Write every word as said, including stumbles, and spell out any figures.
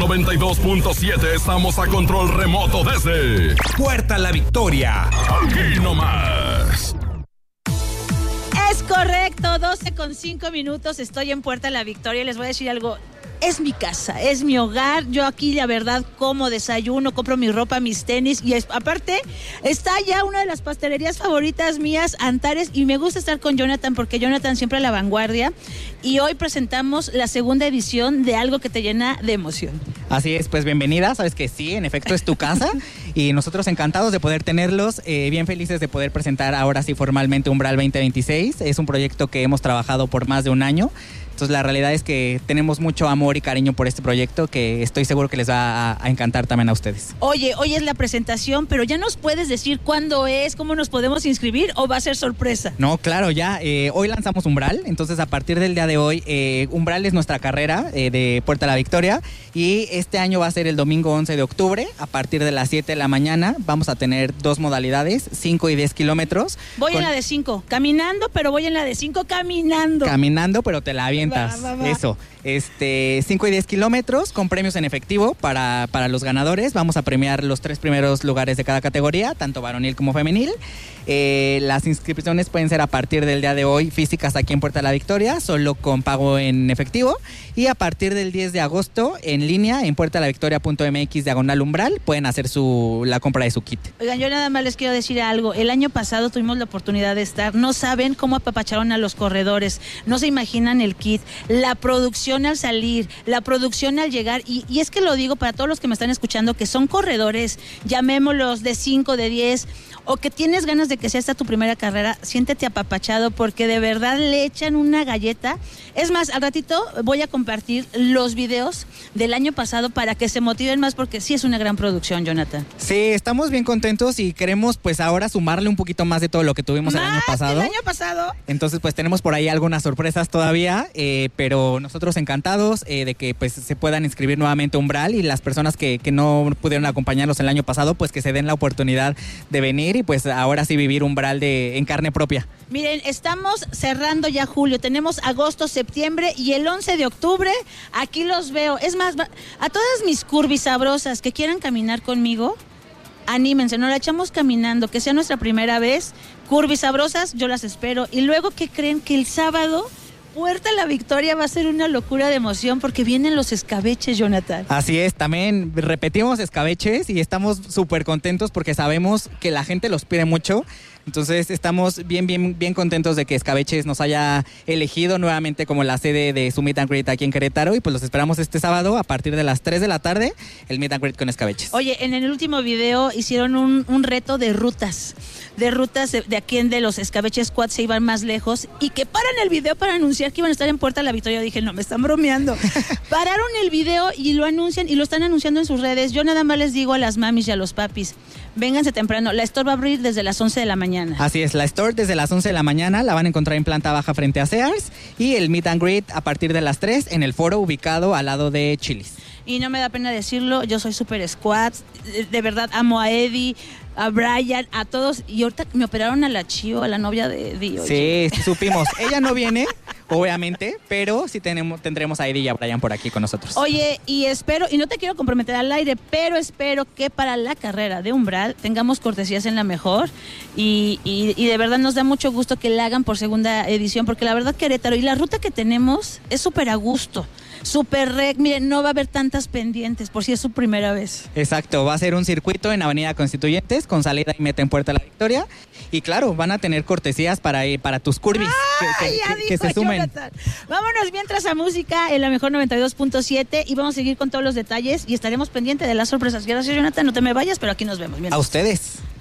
noventa y dos punto siete estamos a control remoto desde Puerta La Victoria. Aquí nomás. Es correcto, doce con cinco minutos, estoy en Puerta La Victoria y les voy a decir algo. Es mi casa, es mi hogar. Yo aquí, la verdad, como desayuno, compro mi ropa, mis tenis. Y es, aparte, está ya una de las pastelerías favoritas mías, Antares. Y me gusta estar con Jonathan porque Jonathan siempre a la vanguardia. Y hoy presentamos la segunda edición de algo que te llena de emoción. Así es, pues bienvenida. Sabes que sí, en efecto es tu casa. Y nosotros encantados de poder tenerlos. Eh, bien felices de poder presentar ahora sí formalmente Umbral veinte veintiséis. Es un proyecto que hemos trabajado por más de un año. Entonces la realidad es que tenemos mucho amor y cariño por este proyecto que estoy seguro que les va a, a encantar también a ustedes. Oye, hoy es la presentación, pero ya nos puedes decir cuándo es, cómo nos podemos inscribir o va a ser sorpresa. No, claro, ya. Eh, hoy lanzamos Umbral, entonces a partir del día de hoy, eh, Umbral es nuestra carrera eh, de Puerta La Victoria y este año va a ser el domingo once de octubre, a partir de las siete de la mañana. Vamos a tener dos modalidades, cinco y diez kilómetros. Voy con... en la de cinco, caminando, pero voy en la de cinco caminando. Caminando, pero te la avientas. Va, va, va. Eso, este, cinco y diez kilómetros con premios en efectivo para, para los ganadores. Vamos a premiar los tres primeros lugares de cada categoría, tanto varonil como femenil. Eh, las inscripciones pueden ser a partir del día de hoy físicas aquí en Puerta La Victoria, solo con pago en efectivo. Y a partir del diez de agosto en línea en puertalavictoria.mx diagonal umbral pueden hacer su, la compra de su kit. Oigan, yo nada más les quiero decir algo. El año pasado tuvimos la oportunidad de estar. No saben cómo apapacharon a los corredores. No se imaginan el kit, la producción al salir, la producción al llegar. Y, y es que lo digo para todos los que me están escuchando que son corredores, llamémoslos de cinco, de diez, o que tienes ganas de que sea esta tu primera carrera, siéntete apapachado porque de verdad le echan una galleta. Es más, al ratito voy a compartir los videos del año pasado para que se motiven más porque sí es una gran producción, Jonathan. Sí, estamos bien contentos y queremos pues ahora sumarle un poquito más de todo lo que tuvimos ¿Más el año pasado. el año pasado? Entonces pues tenemos por ahí algunas sorpresas todavía, eh, pero nosotros encantados eh, de que pues se puedan inscribir nuevamente a Umbral y las personas que, que no pudieron acompañarnos el año pasado pues que se den la oportunidad de venir y pues ahora sí vivir Umbral de, en carne propia. Miren, estamos cerrando ya julio, tenemos agosto, septiembre y el once de octubre, aquí los veo. Es más, a todas mis curvis sabrosas que quieran caminar conmigo, anímense, nos la echamos caminando, que sea nuestra primera vez. Curvis sabrosas, yo las espero. Y luego, ¿qué creen? Que el sábado Puerta La Victoria va a ser una locura de emoción porque vienen los escabeches, Jonathan. Así es, también repetimos escabeches y estamos súper contentos porque sabemos que la gente los pide mucho. Entonces estamos bien, bien, bien contentos de que Escabeches nos haya elegido nuevamente como la sede de su Meet and Greet aquí en Querétaro y pues los esperamos este sábado a partir de las tres de la tarde, el Meet and Greet con Escabeches. Oye, en el último video hicieron un, un reto de rutas, de rutas de, de aquí en de los Escabeches Squad se iban más lejos y que paran el video para anunciar que iban a estar en Puerta La Victoria. Yo dije, no, me están bromeando. Pararon el video y lo anuncian y lo están anunciando en sus redes. Yo nada más les digo a las mamis y a los papis, vénganse temprano, la store va a abrir desde las once de la mañana. Así es, la store desde las once de la mañana la van a encontrar en planta baja frente a Sears y el Meet and Greet a partir de las tres en el foro ubicado al lado de Chili's. Y no me da pena decirlo, yo soy super squad, de, de verdad amo a Eddie, a Brian, a todos. Y ahorita me operaron a la Chio, a la novia de Eddie. Sí, supimos. Ella no viene, obviamente, pero sí tenemos, tendremos a Eddie y a Brian por aquí con nosotros. Oye, y espero, y no te quiero comprometer al aire, pero espero que para la carrera de Umbral tengamos cortesías en la mejor. Y, y, y de verdad nos da mucho gusto que la hagan por segunda edición, porque la verdad Querétaro y la ruta que tenemos es súper a gusto. Super rec, miren, no va a haber tantas pendientes por si es su primera vez. Exacto, va a ser un circuito en Avenida Constituyentes con salida y meta en Puerta La Victoria y claro, van a tener cortesías para, para tus curvis que, que, que, que se sumen. Jonathan. Vámonos mientras a música en la mejor noventa y dos punto siete y vamos a seguir con todos los detalles y estaremos pendientes de las sorpresas. Gracias, Jonathan, no te me vayas, pero aquí nos vemos. Mientras. A ustedes.